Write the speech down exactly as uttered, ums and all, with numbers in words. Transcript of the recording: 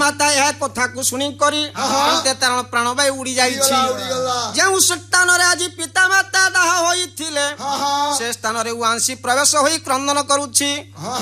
ମାତା ଏହା କଥାକୁ ଶୁଣିକରି ତାର ପ୍ରାଣବାୟୁ ଉଡି ଯାଇଛି। ଯେଉଁ ସ୍ଥାନରେ ଆଜି ପିତା ମାତା ଦାହ ହୋଇଥିଲେ ସେ ସ୍ଥାନରେ ଉଆଂଶୀ ପ୍ରବେଶ ହୋଇ କ୍ରନ୍ଦନ କରୁଛି।